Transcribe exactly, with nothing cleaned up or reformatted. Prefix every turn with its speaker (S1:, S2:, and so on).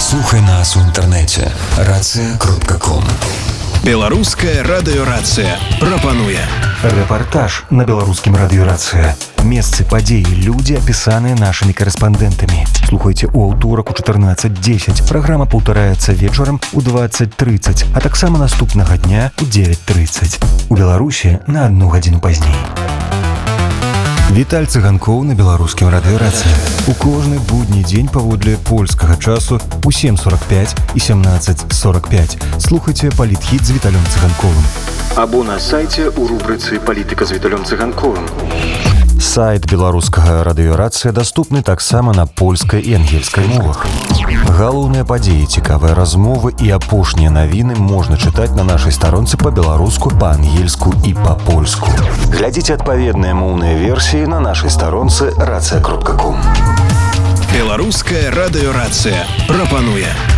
S1: Слухай нас у інтэрнэце рацыя кропка ком.
S2: Беларуская радыёрацыя прапануе
S3: рэпартаж на беларускім радыёрацыя. Месцы, падзеі, людзі, апісаныя нашымі корэспандэнтамі. Слухайце ў аўторак у чатырнаццаць дзесяць. Праграма паўтараецца вечарам у дваццаць трыццаць, а таксама наступнага дня у дзевяць трыццаць. У Беларусі на адну гадзіну пазней. Віталь Цыганкоў на беларускім радыёрацыі. У кожны будні дзень паводле польскага часу у сем сорок пяць і семнаццаць сорок пяць. Слухайце палітхіт з Віталем Цыганковым.
S4: Або на сайце ў рубрыцы «Палітыка з Віталем Цыганковым».
S3: Сайт беларускага радыёрацыя даступны таксама на польскай і ангельскай мовах. Галоўныя падзеі, цікавыя размовы і апошнія навіны можна чытаць на нашай старонцы па-беларуску, па-ангельску і па-польску. Глядзіце адпаведныя моўныя версіі на нашай старонцы рацыя кропка ком.
S2: Беларуская радыёрацыя прапануе